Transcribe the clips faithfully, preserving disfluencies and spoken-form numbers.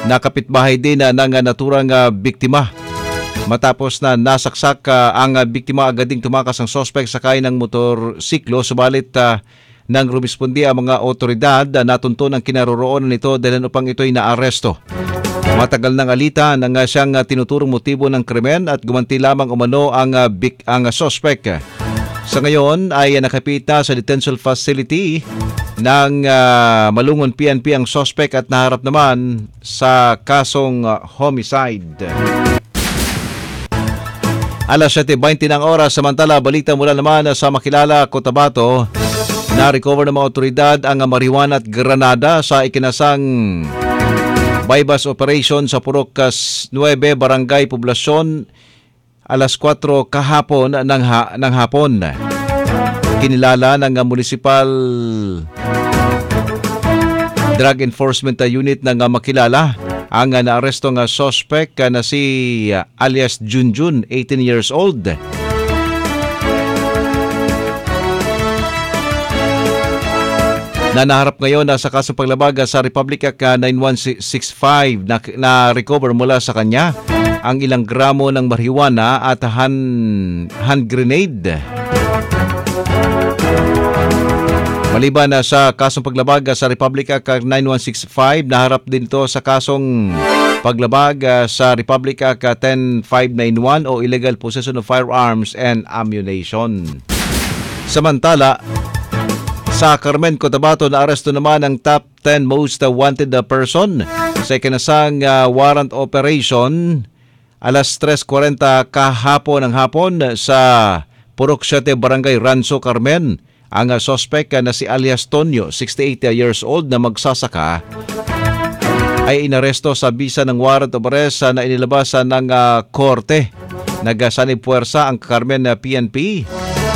Nakapitbahay din uh, ng uh, naturang uh, biktima. Matapos na nasaksak uh, ang uh, biktima, agad ding tumakas ang sospek sakay ng motorsiklo, subalit uh, nang rumispondi ang mga otoridad, uh, natunton ang kinaroroonan nito dahil upang ito'y naaresto. Matagal ng alita nang uh, siyang uh, tinuturong motibo ng krimen at gumanti lamang umano ang, uh, bik- ang uh, sospek. Sa ngayon ay uh, nakapita sa detention facility ng uh, Malungon P N P ang sospek at naharap naman sa kasong uh, homicide. Alas siyete twenty ng oras, samantala balita mula naman sa Makilala, Cotabato. Na-recover ng mga otoridad ang marijuana at granada sa ikinasang bypass operation sa Purok nine, Barangay Poblasyon, alas kwatro kahapon ng, ha- ng hapon. Kinilala ng Municipal Drug Enforcement Unit ng Makilala ang naaresto ng suspect na si alias Junjun, eighteen years old. Na naharap ngayon sa kasong paglabag sa Republic Act nine one six five na, na recover mula sa kanya ang ilang gramo ng marijuana at hand, hand grenade. Maliban na sa kasong paglabag sa Republic Act nine one six five, naharap din ito sa kasong paglabag sa Republic Act ten five ninety-one o illegal possession of firearms and ammunition. Samantala, sa Carmen, Cotabato, naaresto naman ang top ten most wanted person sa ikinasang uh, warrant operation alas tres forty kahapon ng hapon sa Purok Siete, Barangay Ranso, Carmen. Ang uh, suspect uh, na si alias Tonyo, sixty-eight years old na magsasaka, ay inaresto sa bisa ng warrant of arrest uh, na inilabasan ng uh, korte. Nagsanib puwersa ang Carmen uh, P N P,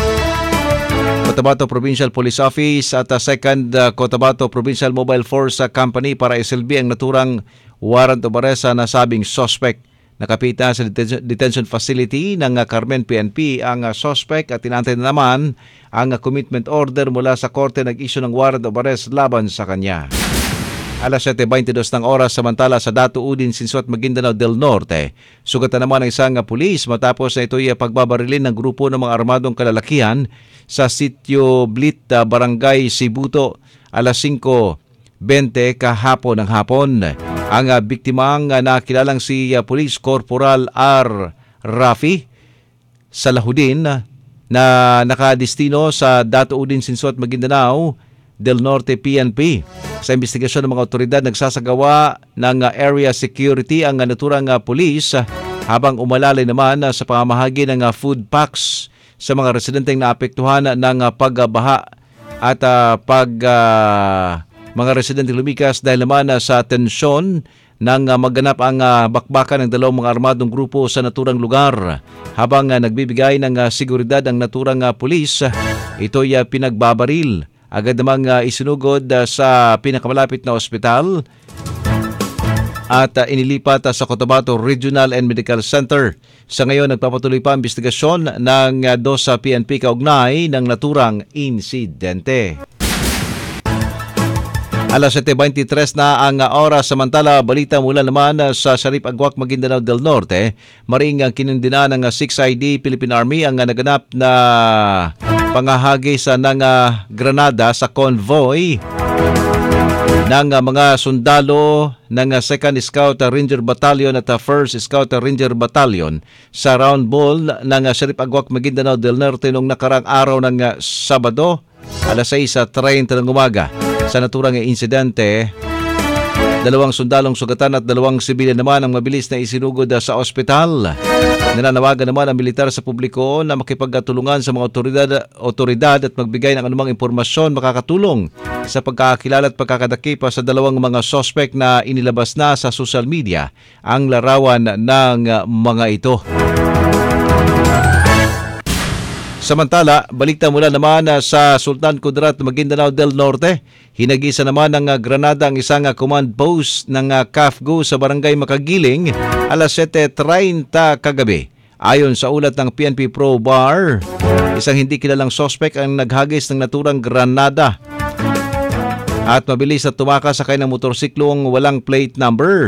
Cotabato Provincial Police Office at uh, second uh, Cotabato Provincial Mobile Force uh, Company para isilbi ang naturang warrant of arrest uh, na sabing suspect. Nakapita sa detention, detention facility ng uh, Carmen P N P ang uh, suspect at tinantay na naman ang uh, commitment order mula sa korte, nag-issue ng warrant of arrest laban sa kanya. Alas siyete twenty-two ng oras, samantala sa Dato Udin, Sinsuat, Maguindanao del Norte, sugatan naman ng isang uh, pulis matapos na ito'y uh, pagbabarilin ng grupo ng mga armadong kalalakihan sa Sitio Blit, uh, Barangay Sibuto, alas singko twenty kahapon ng hapon. Ang uh, biktimang uh, nakilalang si uh, Police Corporal R. Rafi Salahudin uh, na nakadestino sa Dato Udin, Sinsuat, Maguindanao del Norte P N P. Sa investigasyon ng mga otoridad, nagsasagawa ng uh, area security ang uh, naturang uh, police uh, habang umalalay naman uh, sa pamamahagi ng uh, food packs sa mga residenteng naapektuhan ng uh, pagbaha at uh, pag uh, mga residente lumikas dahil naman uh, sa tensyon nang uh, maganap ang uh, bakbakan ng dalawang mga armadong grupo sa naturang lugar. Habang uh, nagbibigay ng uh, seguridad ang naturang uh, pulis, uh, ito'y uh, pinagbabaril. Agad namang uh, isinugod uh, sa pinakamalapit na ospital at uh, inilipat uh, sa Cotabato Regional and Medical Center. Sa ngayon, nagpapatuloy pa ang investigasyon ng uh, D O S sa P N P kaugnay ng naturang insidente. Alas siyete twenty-three na ang oras, samantala balita mula naman sa Sharif Agwak, Maguindanao del Norte. Maring ang kinundina ng six I D Philippine Army ang naganap na pangahagis ng granada sa convoy ng mga sundalo ng second Scout Ranger Battalion at first Scout Ranger Battalion sa round ball ng Sharif Agwak, Maguindanao del Norte noong nakarang araw ng Sabado, alas sais treinta ng umaga. Sa naturang insidente, dalawang sundalong sugatan at dalawang sibilyan naman ang mabilis na isinugod sa ospital. Nananawagan naman ang militar sa publiko na makipagtulungan sa mga otoridad, otoridad at magbigay ng anumang impormasyon makakatulong sa pagkakakilala at pagkakadakip sa dalawang mga suspect na inilabas na sa social media ang larawan ng mga ito. Samantala, balita mula naman sa Sultan Kudarat, Maguindanao del Norte. Hinagisa naman ng granada ang isang command post ng C A F G O sa Barangay Makagiling alas siyete treinta kagabi. Ayon sa ulat ng P N P Pro Bar, isang hindi kilalang suspect ang naghagis ng naturang granada at mabilis na tumakas sakay ng motorsiklong walang plate number.